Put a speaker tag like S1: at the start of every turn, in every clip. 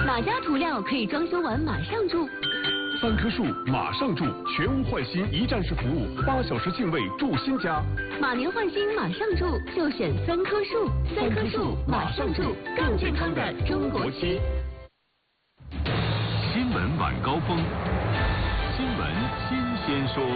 S1: 哪家涂料可以装修完马上住
S2: ？3棵树马上住，全屋换新一站式服务，8小时净位住新家。
S1: 马年换新马上住，就选3棵树，3棵树马上住，更健康的中国区。
S3: 新闻晚高峰，新闻新鲜说。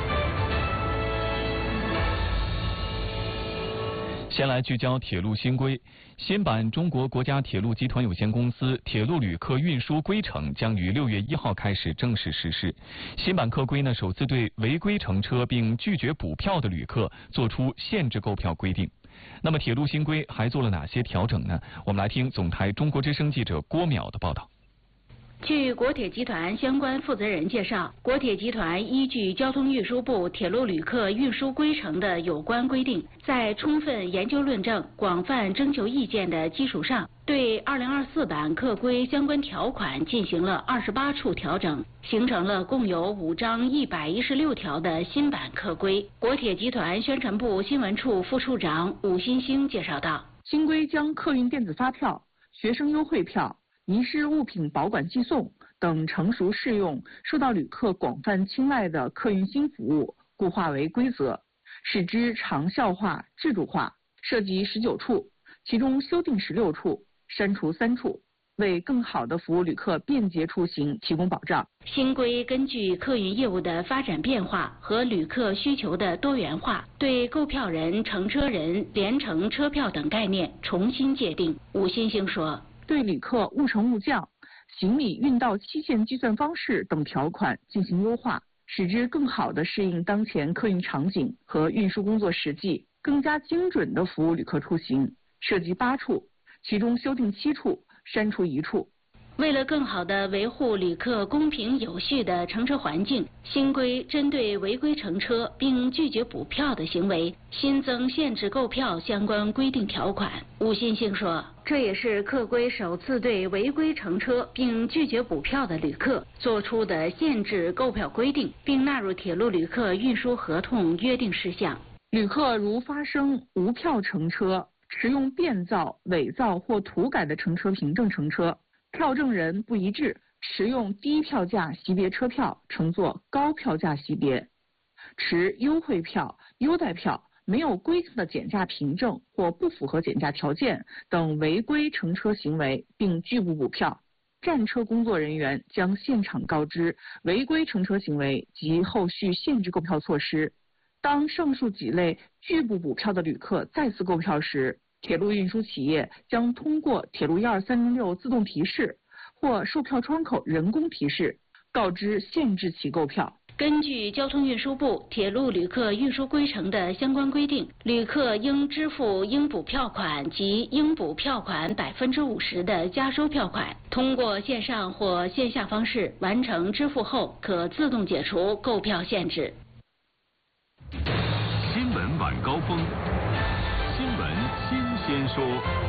S4: 先来聚焦铁路新规。新版中国国家铁路集团有限公司铁路旅客运输规程将于6月1号开始正式实施。新版客规呢，首次对违规乘车并拒绝补票的旅客作出限制购票规定。那么铁路新规还做了哪些调整呢？我们来听总台中国之声记者郭淼的报道。
S5: 据国铁集团相关负责人介绍，国铁集团依据交通运输部铁路旅客运输规程的有关规定，在充分研究论证、广泛征求意见的基础上，对2024版客规相关条款进行了28处调整，形成了共有5章116条的新版客规。国铁集团宣传部新闻处副处长武新兴介绍道：
S6: 新规将客运电子发票、学生优惠票、遗失物品保管寄送等成熟适用、受到旅客广泛青睐的客运新服务固化为规则，使之长效化、制度化，涉及19处，其中修订16处，删除3处，为更好地服务旅客便捷出行提供保障。
S5: 新规根据客运业务的发展变化和旅客需求的多元化，对购票人、乘车人、联乘车票等概念重新界定。武新兴说，
S6: 对旅客物乘物降、行李运到期限计算方式等条款进行优化，使之更好地适应当前客运场景和运输工作实际，更加精准地服务旅客出行，涉及8处，其中修订7处，删除1处。
S5: 为了更好地维护旅客公平有序的乘车环境，新规针对违规乘车并拒绝补票的行为，新增限制购票相关规定条款。武新兴说，这也是客规首次对违规乘车并拒绝补票的旅客作出的限制购票规定，并纳入铁路旅客运输合同约定事项。
S6: 旅客如发生无票乘车、持用变造、伪造或涂改的乘车凭证乘车，票证人不一致，持用低票价级别车票乘坐高票价级别，持优惠票、优待票、没有规定的减价凭证或不符合减价条件等违规乘车行为，并拒不补票，站车工作人员将现场告知违规乘车行为及后续限制购票措施。当上述几类拒不补票的旅客再次购票时，铁路运输企业将通过铁路12306自动提示或售票窗口人工提示，告知限制其购票。
S5: 根据交通运输部铁路旅客运输规程的相关规定，旅客应支付应补票款及应补票款50%的加收票款，通过线上或线下方式完成支付后，可自动解除购票限制。
S3: 新闻晚高峰，新闻新鲜说。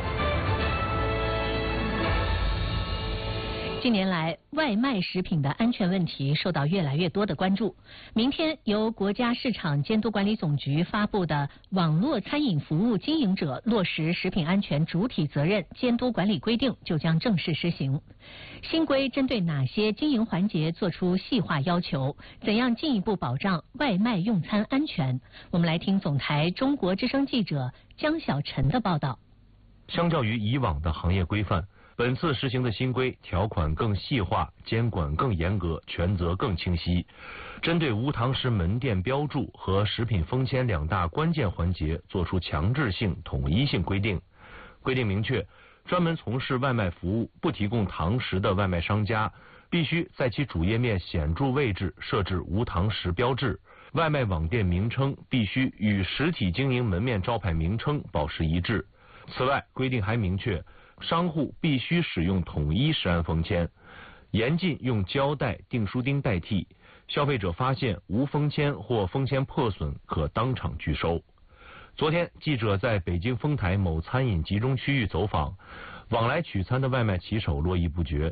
S7: 近年来，外卖食品的安全问题受到越来越多的关注。明天由国家市场监督管理总局发布的《网络餐饮服务经营者落实食品安全主体责任监督管理规定》就将正式施行。新规针对哪些经营环节作出细化要求？怎样进一步保障外卖用餐安全？我们来听总台中国之声记者江小晨的报道。
S8: 相较于以往的行业规范，本次实行的新规条款更细化，监管更严格，权责更清晰。针对无堂食门店标注和食品封签2大关键环节作出强制性、统一性规定。规定明确，专门从事外卖服务不提供堂食的外卖商家，必须在其主页面显著位置设置无堂食标志，外卖网店名称必须与实体经营门面招牌名称保持一致。此外，规定还明确，商户必须使用统一食安封签，严禁用胶带、订书钉代替。消费者发现无封签或封签破损，可当场拒收。昨天，记者在北京丰台某餐饮集中区域走访，往来取餐的外卖骑手络绎不绝。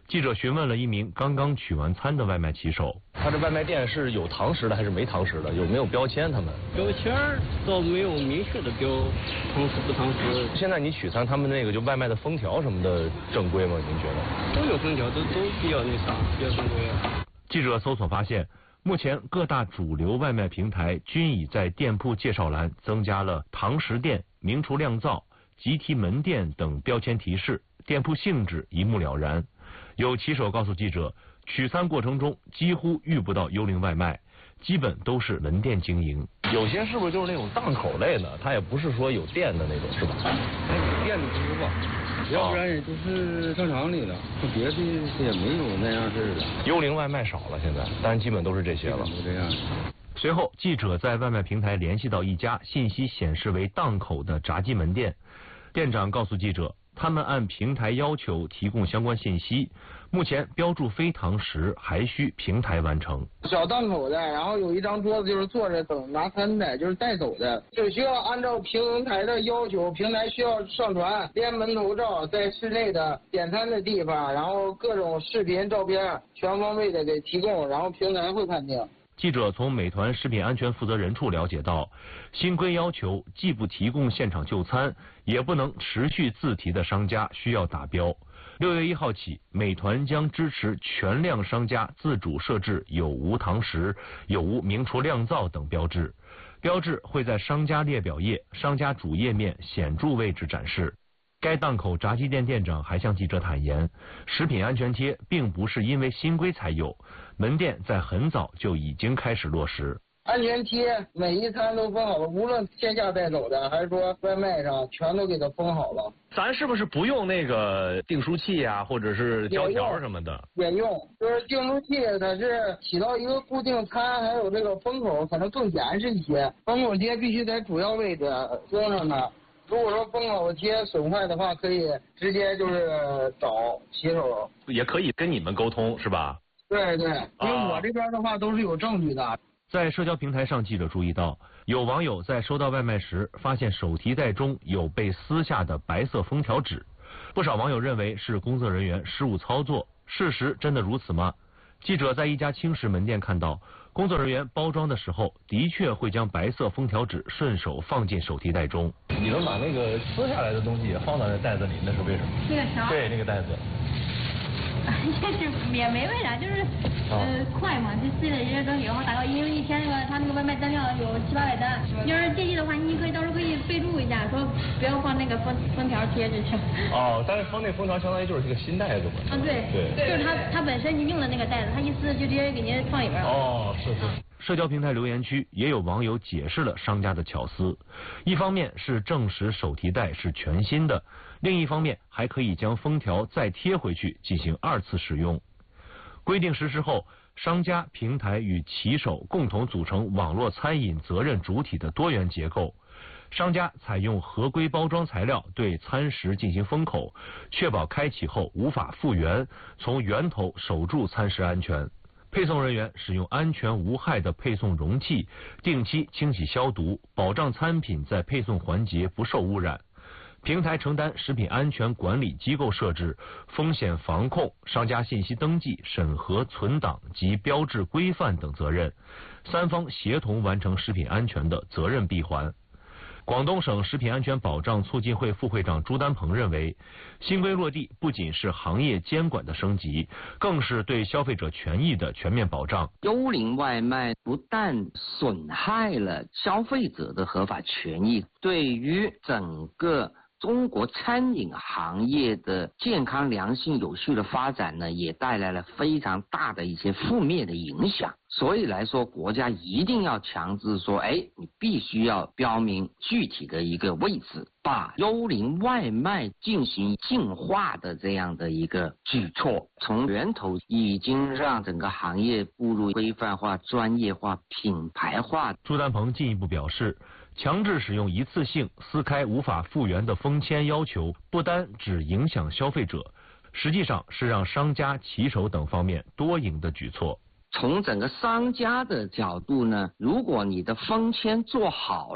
S8: 记者询问了一名刚刚取完餐的外卖骑手，
S9: 他这外卖店是有堂食的还是没堂食的？有没有标签？他们
S10: 标签倒没有明确的标堂食不堂食。
S9: 现在你取餐，他们那个就外卖的封条什么的正规吗？您觉得？
S10: 都有封条，都比较那啥，比较正规。
S8: 记者搜索发现，目前各大主流外卖平台均已在店铺介绍栏增加了堂食店、名厨酿造、集体门店等标签提示，店铺性质一目了然。有骑手告诉记者，取餐过程中几乎遇不到幽灵外卖，基本都是门店经营。
S9: 有些是不是就是那种档口类的？它也不是说有店的那种，是吧？
S10: 有店的不是吧？要不然也就是正常里了，别的也没有那样式的。
S9: 幽灵外卖少了现在，但基本都是这些了。
S10: 都这样。
S8: 随后，记者在外卖平台联系到一家信息显示为档口的炸鸡门店，店长告诉记者，他们按平台要求提供相关信息，目前标注非堂食还需平台完成。
S11: 小档口的，然后有一张桌子就是坐着等拿餐的，就是带走的，只需要按照平台的要求，平台需要上传连门头照，在室内的点餐的地方，然后各种视频照片全方位的给提供，然后平台会判定。
S8: 记者从美团食品安全负责人处了解到，新规要求既不提供现场就餐，也不能持续自提的商家需要达标。6月1号起，美团将支持全量商家自主设置有无堂食、有无名厨酿造等标志，标志会在商家列表页、商家主页面显著位置展示。该档口炸鸡店店长还向记者坦言，食品安全贴并不是因为新规才有，门店在很早就已经开始落实。
S11: 安全贴每一餐都封好了，无论线下带走的还是说外卖上，全都给它封好了。
S9: 咱是不是不用那个订书器啊，或者是胶条什么的？
S11: 也用，就是订书器它是起到一个固定餐，还有这个封口可能更严实一些，封口贴必须在主要位置封上的。如果说封口贴损坏的话，可以直接就是找骑手，
S9: 也可以跟你们沟通，是吧？
S11: 对对，因为我这边的话都是有证据的。
S8: 在社交平台上，记者注意到，有网友在收到外卖时，发现手提袋中有被撕下的白色封条纸，不少网友认为是工作人员失误操作，事实真的如此吗？记者在一家轻食门店看到，工作人员包装的时候，的确会将白色封条纸顺手放进手提袋中。
S9: 你们把那个撕下来的东西也放到那袋子里，那是为什么？
S12: 那个条？
S9: 对，那个袋子。
S12: 就是也没为啥，就是快嘛，就撕了这些东西，然后打到因为一天那个他那个外卖单量有700-800单，就是介意的话，你可以到时候可以备注一下，说不要放那个封条贴着去。
S9: 哦，但是放那封条相当于就是这个新袋子嘛。
S12: 啊，对，就是他本身你用的那个袋子，他一撕就直接给您放里边了。
S9: 哦，是。
S8: 社交平台留言区也有网友解释了商家的巧思，一方面是证实手提袋是全新的，另一方面还可以将封条再贴回去进行2次使用。规定实施后，商家、平台与骑手共同组成网络餐饮责任主体的多元结构。商家采用合规包装材料对餐食进行封口，确保开启后无法复原，从源头守住餐食安全。配送人员使用安全无害的配送容器，定期清洗消毒，保障餐品在配送环节不受污染。平台承担食品安全管理机构设置、风险防控、商家信息登记、审核、存档及标志规范等责任，三方协同完成食品安全的责任闭环。广东省食品安全保障促进会副会长朱丹鹏认为，新规落地不仅是行业监管的升级，更是对消费者权益的全面保障。
S13: 幽灵外卖不但损害了消费者的合法权益，对于整个中国餐饮行业的健康、良性、有序的发展呢，也带来了非常大的一些负面的影响。所以来说，国家一定要强制说，你必须要标明具体的一个位置，把幽灵外卖进行净化的这样的一个举措，从源头已经让整个行业步入规范化、专业化、品牌化。
S8: 朱丹鹏进一步表示，强制使用一次性撕开无法复原的封签要求，不单只影响消费者，实际上是让商家、骑手等方面多赢的举措。
S13: 从整个商家的角度呢，如果你的封签做好了，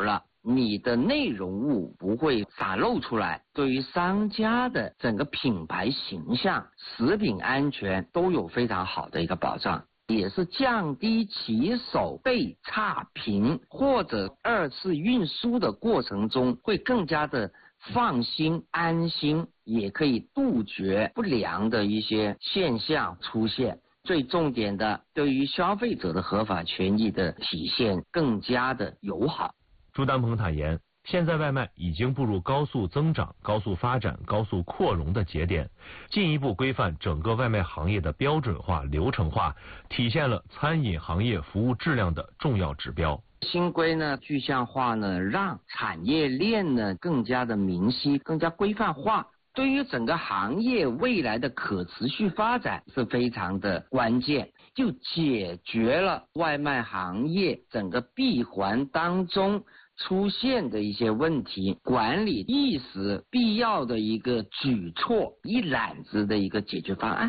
S13: 你的内容物不会洒漏出来，对于商家的整个品牌形象、食品安全都有非常好的一个保障，也是降低骑手被差评或者二次运输的过程中会更加的放心安心，也可以杜绝不良的一些现象出现。最重点的，对于消费者的合法权益的体现更加的友好。
S8: 朱丹鹏坦言，现在外卖已经步入高速增长、高速发展、高速扩容的节点，进一步规范整个外卖行业的标准化、流程化，体现了餐饮行业服务质量的重要指标。
S13: 新规呢，具象化呢，让产业链呢更加的明晰、更加规范化。对于整个行业未来的可持续发展是非常的关键，就解决了外卖行业整个闭环当中出现的一些问题，管理意识必要的一个举措，一揽子的一个解决方案。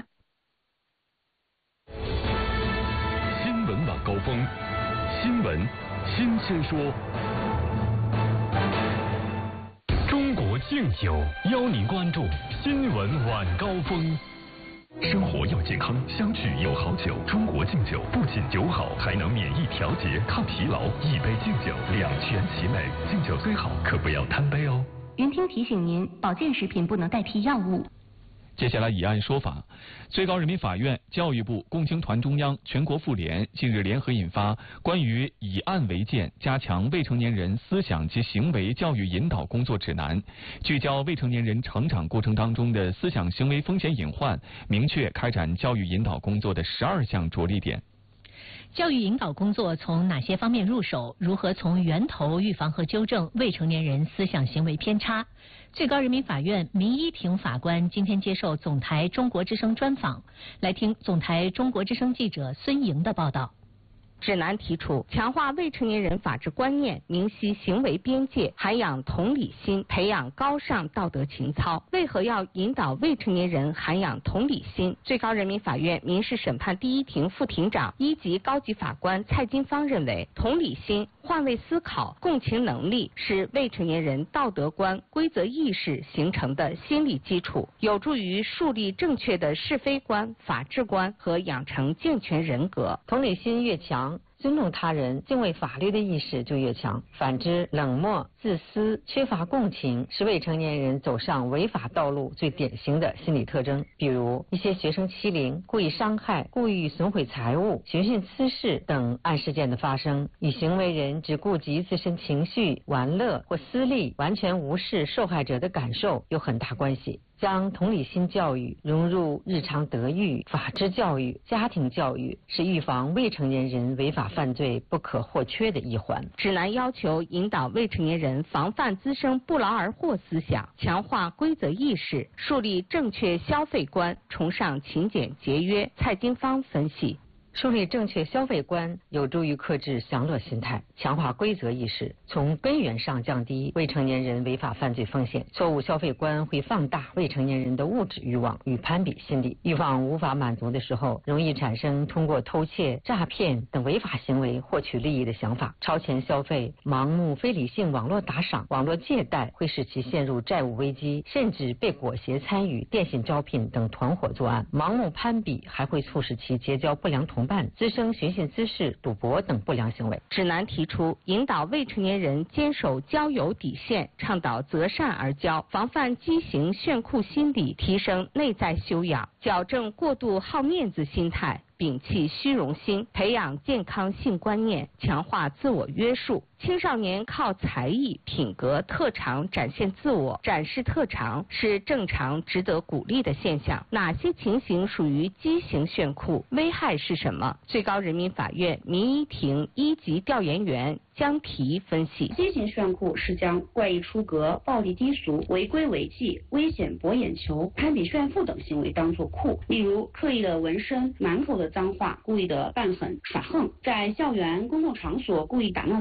S2: 新闻晚高峰，新闻新鲜说。中国敬酒邀您关注新闻晚高峰。生活要健康，相聚有好酒。中国敬酒不仅酒好，还能免疫调节、抗疲劳。一杯敬酒，两全其美。敬酒虽好，可不要贪杯哦。
S1: 云听提醒您，保健食品不能代替药物。
S4: 接下来以案说法，最高人民法院、教育部、共青团中央、全国妇联近日联合印发关于以案为鉴加强未成年人思想及行为教育引导工作指南，聚焦未成年人成长过程当中的思想行为风险隐患，明确开展教育引导工作的12项着力点。
S7: 教育引导工作从哪些方面入手？如何从源头预防和纠正未成年人思想行为偏差？最高人民法院民一庭法官今天接受总台中国之声专访，来听总台中国之声记者孙莹的报道。
S14: 指南提出，强化未成年人法治观念，明晰行为边界，涵养同理心，培养高尚道德情操。为何要引导未成年人涵养同理心？最高人民法院民事审判第一庭副庭长、一级高级法官蔡金芳认为，同理心、换位思考、共情能力是未成年人道德观、规则意识形成的心理基础，有助于树立正确的是非观、法治观和养成健全人格。
S15: 同理心越强，尊重他人、敬畏法律的意识就越强。反之，冷漠、自私、缺乏共情是未成年人走上违法道路最典型的心理特征。比如一些学生欺凌、故意伤害、故意损毁财物、寻衅滋事等案事件的发生，与行为人只顾及自身情绪、玩乐或私利，完全无视受害者的感受有很大关系。将同理心教育融入日常德育、法治教育、家庭教育，是预防未成年人违法犯罪不可或缺的一环。
S14: 指南要求引导未成年人防范滋生不劳而获思想，强化规则意识，树立正确消费观，崇尚勤俭节约。蔡金芳分析，
S15: 树立正确消费观有助于克制享乐心态，强化规则意识，从根源上降低未成年人违法犯罪风险。错误消费观会放大未成年人的物质欲望与攀比心理，欲望无法满足的时候，容易产生通过偷窃、诈骗等违法行为获取利益的想法。超前消费、盲目非理性网络打赏、网络借贷会使其陷入债务危机，甚至被裹挟参与电信招聘等团伙作案。盲目攀比还会促使其结交不良同伴，滋生寻衅滋事、赌博等不良行为。
S14: 指南提出，引导未成年人坚守交友底线，倡导择善而交，防范畸形炫酷心理，提升内在修养，矫正过度好面子心态，摒弃虚荣心，培养健康性观念，强化自我约束。青少年靠才艺、品格、特长展现自我、展示特长是正常、值得鼓励的现象。哪些情形属于畸形炫酷？危害是什么？最高人民法院民一庭一级调研员江提分析：
S16: 畸形炫酷是将怪异出格、暴力低俗、违规违纪、危险博眼球、攀比炫富等行为当作酷，例如刻意的纹身、满口的脏话、故意的扮狠耍横，在校园、公共场所故意打闹起哄，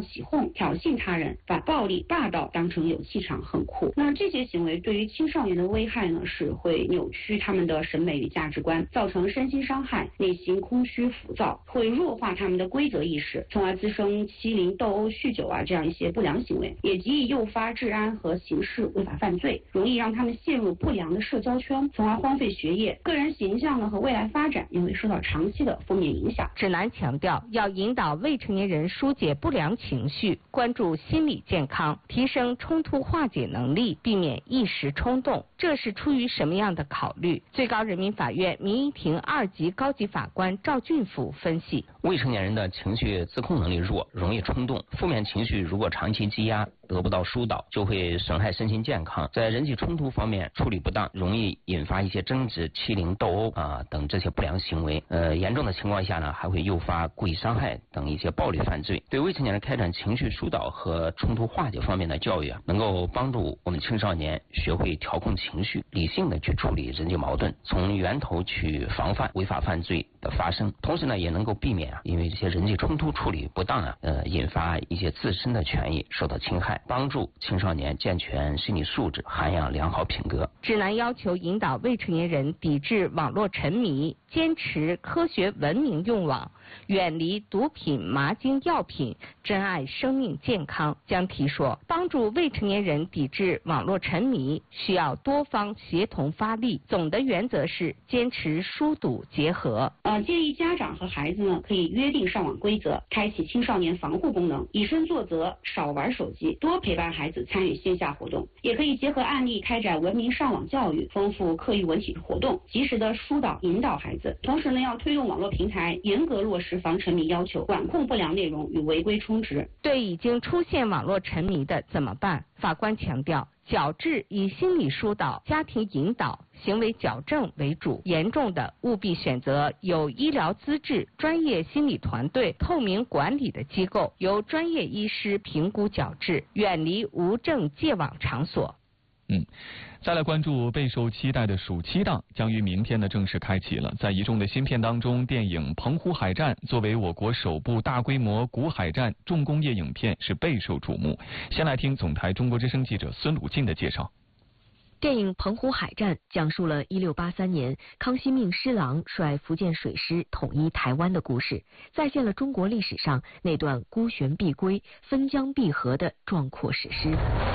S16: 控、挑衅他人，把暴力、霸道当成有气场、很酷。那这些行为对于青少年的危害呢，是会扭曲他们的审美与价值观，造成身心伤害，内心空虚浮躁，会弱化他们的规则意识，从而滋生欺凌、斗殴、酗酒这样一些不良行为，也极易诱发治安和刑事违法犯罪，容易让他们陷入不良的社交圈，从而荒废学业，个人形象呢和未来发展也会受到长期的负面影响。
S14: 指南强调，要引导未成年人疏解不良情绪，关注心理健康，提升冲突化解能力，避免一时冲动。这是出于什么样的考虑？最高人民法院民一庭2级高级法官赵俊甫分析：
S17: 未成年人的情绪自控能力弱，容易冲动，负面情绪如果长期积压，得不到疏导，就会损害身心健康。在人际冲突方面处理不当，容易引发一些争执、欺凌、斗殴等这些不良行为。严重的情况下呢，还会诱发故意伤害等一些暴力犯罪。对未成年人开展情绪疏导和冲突化解方面的教育能够帮助我们青少年学会调控情绪，理性的去处理人际矛盾，从源头去防范违法犯罪的发生。同时呢，也能够避免因为这些人际冲突处理不当引发一些自身的权益受到侵害，帮助青少年健全心理素质，涵养良好品格。
S14: 指南要求引导未成年人抵制网络沉迷，坚持科学文明用网，远离毒品、麻精、药品，珍爱生命健康。将提说，帮助未成年人抵制网络沉迷，需要多方协同发力。总的原则是坚持疏堵结合。
S16: 建议家长和孩子呢，可以约定上网规则，开启青少年防护功能，以身作则，少玩手机，多陪伴孩子参与线下活动。也可以结合案例开展文明上网教育，丰富课余文体活动，及时的疏导引导孩子。同时呢，要推动网络平台严格落实防沉迷要求，管控不良内容与违规充值。
S14: 对已经出现网络沉迷的怎么办？法官强调，矫治以心理疏导、家庭引导、行为矫正为主，严重的务必选择有医疗资质、专业心理团队、透明管理的机构，由专业医师评估矫治，远离无证戒网场所。
S4: 再来关注备受期待的暑期档将于明天呢正式开启了。在一众的新片当中，电影《澎湖海战》作为我国首部大规模古海战重工业影片是备受瞩目。先来听总台中国之声记者孙鲁静的介绍。
S1: 电影《澎湖海战》讲述了1683年康熙命施琅率福建水师统一台湾的故事，再现了中国历史上那段孤悬碧归、分疆碧河的壮阔史诗。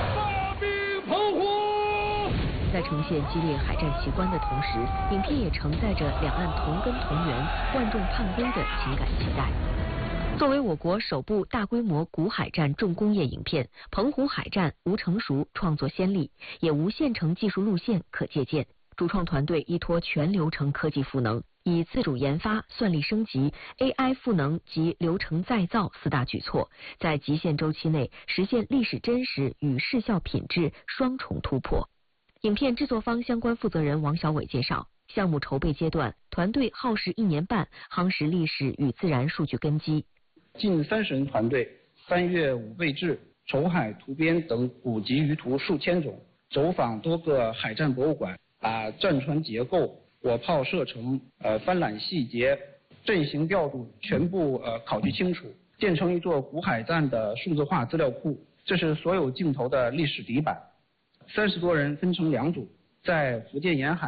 S1: 在呈现激烈海战奇观的同时，影片也承载着两岸同根同源、万众盼归的情感期待。作为我国首部大规模古海战重工业影片，《澎湖海战》无成熟创作先例，也无现成技术路线可借鉴。主创团队依托全流程科技赋能，以自主研发、算力升级、AI 赋能及流程再造4大举措，在极限周期内实现历史真实与视效品质双重突破。影片制作方相关负责人王小伟介绍，项目筹备阶段，团队耗时1年半，夯实历史与自然数据根基。
S18: 近30人团队翻阅武备志、筹海图编等古籍舆图数千种，走访多个海战博物馆，把战船结构、火炮射程、帆缆细节、阵型调度全部考据清楚，建成一座古海战的数字化资料库。这是所有镜头的历史底板。30多人分成2组，在福建沿海